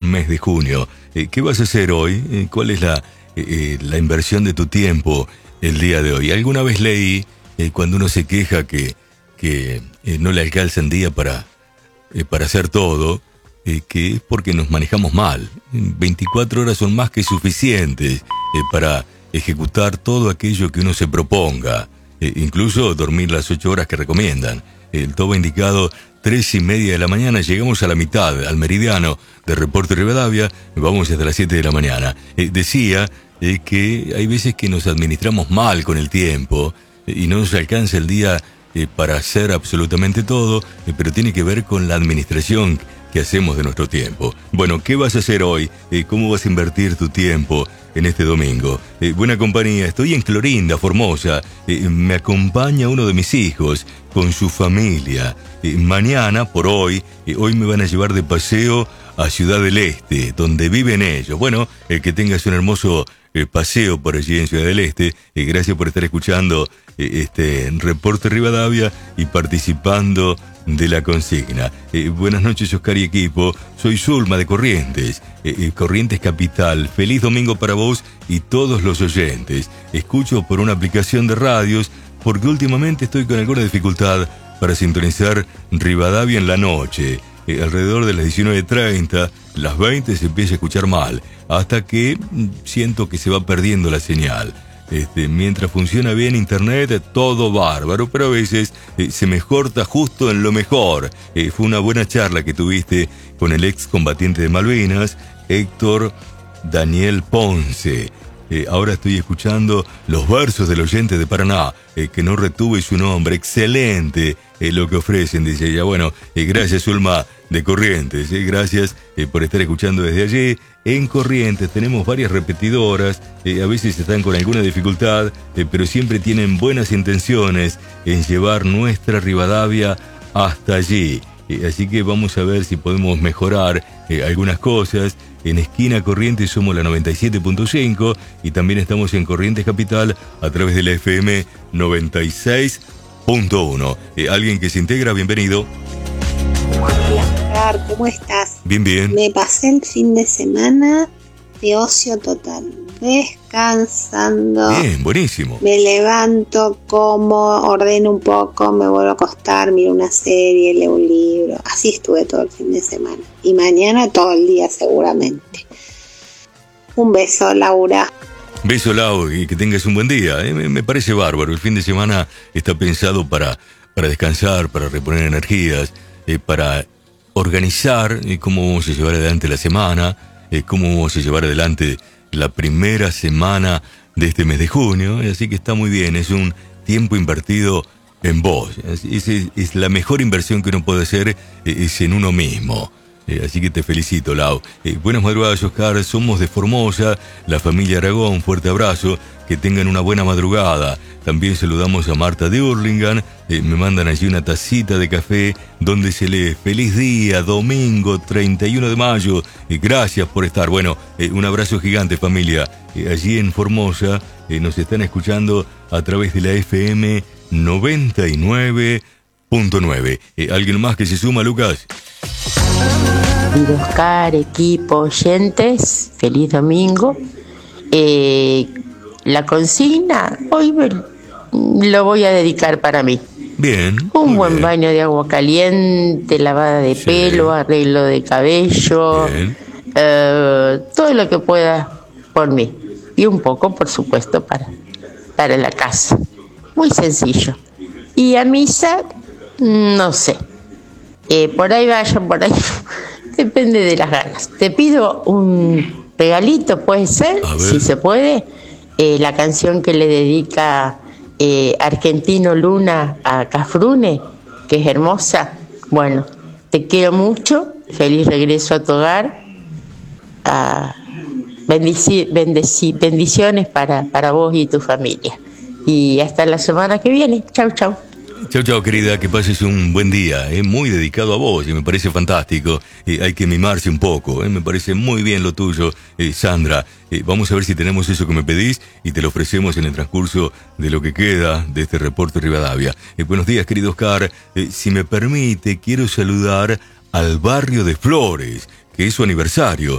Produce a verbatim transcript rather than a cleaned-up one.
mes de junio. Eh, ¿Qué vas a hacer hoy? Eh, ¿Cuál es la, eh, la inversión de tu tiempo el día de hoy? Alguna vez leí, eh, cuando uno se queja que, que eh, no le alcanza el día para, eh, para hacer todo, eh, que es porque nos manejamos mal. veinticuatro horas son más que suficientes eh, para ejecutar todo aquello que uno se proponga. Eh, incluso dormir las ocho horas que recomiendan. El toba indicado tres y media de la mañana, llegamos a la mitad, al meridiano de Reporte Rivadavia, vamos hasta las siete de la mañana. Eh, decía eh, que hay veces que nos administramos mal con el tiempo eh, y no nos alcanza el día eh, para hacer absolutamente todo, eh, pero tiene que ver con la administración que hacemos de nuestro tiempo. Bueno, ¿qué vas a hacer hoy? Eh, ¿Cómo vas a invertir tu tiempo en este domingo? Eh, buena compañía, estoy en Clorinda, Formosa. Eh, me acompaña uno de mis hijos con su familia. Eh, mañana, por hoy, eh, hoy me van a llevar de paseo a Ciudad del Este, donde viven ellos. Bueno, eh, que tengas un hermoso eh, paseo por allí en Ciudad del Este. Eh, gracias por estar escuchando eh, este Reporte Rivadavia y participando de la consigna. Eh, buenas noches, Oscar y equipo. Soy Zulma de Corrientes, eh, eh, Corrientes Capital. Feliz domingo para vos y todos los oyentes. Escucho por una aplicación de radios porque últimamente estoy con alguna dificultad para sintonizar Rivadavia en la noche. Eh, alrededor de las diecinueve treinta, las veinte se empieza a escuchar mal, hasta que mm, siento que se va perdiendo la señal. Este, mientras funciona bien internet, todo bárbaro, pero a veces eh, se me corta justo en lo mejor. Eh, fue una buena charla que tuviste con el ex combatiente de Malvinas, Héctor Daniel Ponce. Eh, ahora estoy escuchando los versos del oyente de Paraná, eh, que no retuve su nombre. Excelente eh, lo que ofrecen, dice ella. Bueno, eh, gracias, Ulma de Corrientes. Eh, gracias eh, por estar escuchando desde allí. En Corrientes tenemos varias repetidoras, eh, a veces están con alguna dificultad, eh, pero siempre tienen buenas intenciones en llevar nuestra Rivadavia hasta allí. Eh, así que vamos a ver si podemos mejorar eh, algunas cosas. En Esquina Corrientes somos la noventa y siete punto cinco y también estamos en Corrientes Capital a través de la F M noventa y seis punto uno. Eh, alguien que se integra, bienvenido. Hola, Oscar, ¿cómo estás? Bien, bien. Me pasé el fin de semana de ocio total, descansando. Bien, buenísimo. Me levanto, como, ordeno un poco, me vuelvo a acostar, miro una serie, leo un libro. Así estuve todo el fin de semana. Y mañana todo el día seguramente. Un beso, Laura. Beso, Lau, y que tengas un buen día. Eh, me, me parece bárbaro. El fin de semana está pensado para, para descansar, para reponer energías, eh, para organizar eh, cómo vamos a llevar adelante la semana, eh, cómo vamos a llevar adelante la primera semana de este mes de junio. Así que está muy bien, es un tiempo invertido en vos. Es, es, es la mejor inversión que uno puede hacer, eh, es en uno mismo. Eh, así que te felicito, Lau. Eh, buenas madrugadas, Oscar. Somos de Formosa, la familia Aragón. Fuerte abrazo. Que tengan una buena madrugada. También saludamos a Marta de Hurlingham. Eh, me mandan allí una tacita de café donde se lee feliz día, domingo treinta y uno de mayo. Eh, gracias por estar. Bueno, eh, un abrazo gigante, familia. Eh, allí en Formosa eh, nos están escuchando a través de la F M noventa y nueve punto nueve. Eh, ¿Alguien más que se suma, Lucas? Oscar, equipo, oyentes, feliz domingo. Eh, la consigna hoy me, lo voy a dedicar para mí. Bien. Un buen bien. baño de agua caliente, lavada de Sí. pelo, arreglo de cabello, eh, todo lo que pueda por mí. Y un poco, por supuesto, para, para la casa. Muy sencillo. Y a misa, no sé. Eh, por ahí vayan, por ahí. Depende de las ganas. Te pido un regalito, puede ser, si se puede. Eh, la canción que le dedica eh, Argentino Luna a Cafrune, que es hermosa. Bueno, te quiero mucho. Feliz regreso a tu hogar. Ah, bendici, bendici, bendiciones para, para vos y tu familia. Y hasta la semana que viene. Chau, chau. Chao, chao, querida, que pases un buen día, eh, muy dedicado a vos y me parece fantástico. Eh, hay que mimarse un poco, eh, me parece muy bien lo tuyo, eh, Sandra. Eh, vamos a ver si tenemos eso que me pedís y te lo ofrecemos en el transcurso de lo que queda de este Reporte Rivadavia. Eh, buenos días, querido Oscar. Eh, si me permite, quiero saludar al barrio de Flores, que es su aniversario.